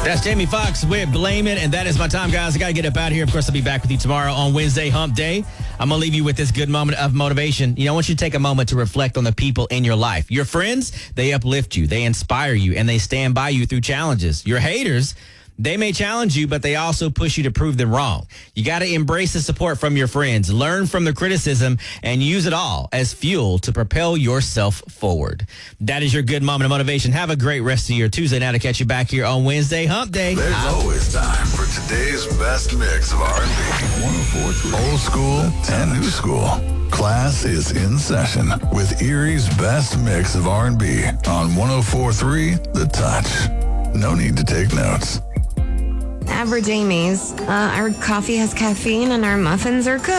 That's Jamie Foxx with Blame It, and that is my time, guys. I got to get up out of here. Of course, I'll be back with you tomorrow on Wednesday, Hump Day. I'm going to leave you with this good moment of motivation. I want you to take a moment to reflect on the people in your life. Your friends, they uplift you, they inspire you, and they stand by you through challenges. Your haters, they may challenge you, but they also push you to prove them wrong. You got to embrace the support from your friends, learn from the criticism, and use it all as fuel to propel yourself forward. That is your good moment of motivation. Have a great rest of your Tuesday. Now to catch you back here on Wednesday, Hump Day. There's always time for today's best mix of R&B. 104.3. Old school and new school. Class is in session with Erie's best mix of R&B on 104.3 The Touch. No need to take notes. Average Amy's. Our coffee has caffeine and our muffins are cooked.